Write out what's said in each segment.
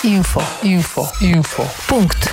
Punkt.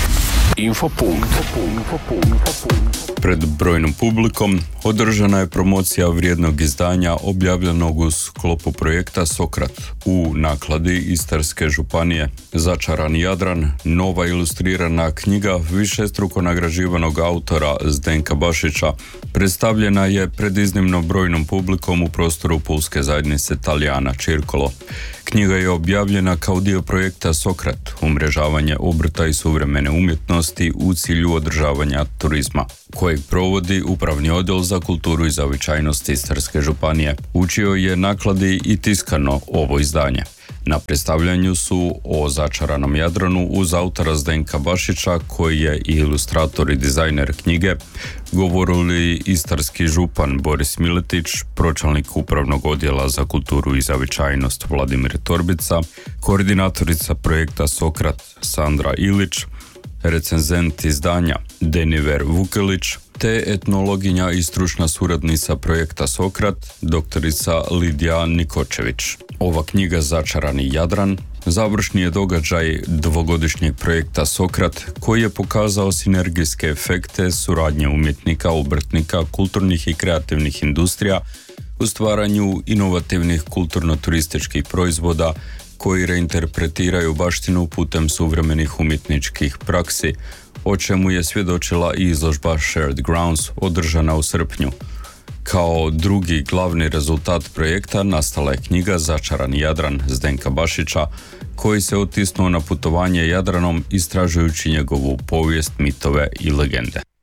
Pred brojnom publikom održana je promocija vrijednog izdanja objavljenog u sklopu projekta Sokrat u nakladi Istarske županije. Začarani Jadran, nova ilustrirana knjiga višestruko nagrađivanog autora Zdenka Bašića, predstavljena je pred iznimno brojnom publikom u prostoru pulske zajednice Talijana Čirkolo. Knjiga je objavljena kao dio projekta Sokrat, umrežavanje obrta i suvremene umjetnosti u cilju održavanja turizma, kojeg provodi Upravni odjel za kulturu i zavičajnost Istarske županije. U čijoj je nakladi i tiskano ovo izdanje. Na predstavljanju su o Začaranom Jadranu uz autora Zdenka Bašića, koji je i ilustrator i dizajner knjige, govorili istarski župan Boris Miletić, pročelnik Upravnog odjela za kulturu i zavičajnost Vladimir Torbica, koordinatorica projekta Sokrat Sandra Ilić, recenzent izdanja Deniver Vukelić, te etnologinja i stručna suradnica projekta Sokrat, doktorica Lidija Nikočević. Ova knjiga Začarani Jadran završni je događaj dvogodišnjeg projekta Sokrat, koji je pokazao sinergijske efekte suradnje umjetnika, obrtnika, kulturnih i kreativnih industrija u stvaranju inovativnih kulturno-turističkih proizvoda koji reinterpretiraju baštinu putem suvremenih umjetničkih praksi, o čemu je svjedočila i izložba Shared Grounds održana u srpnju. Kao drugi glavni rezultat projekta nastala je knjiga Začarani Jadran Zdenka Bašića, koji se otisnuo na putovanje Jadranom istražujući njegovu povijest, mitove i legende.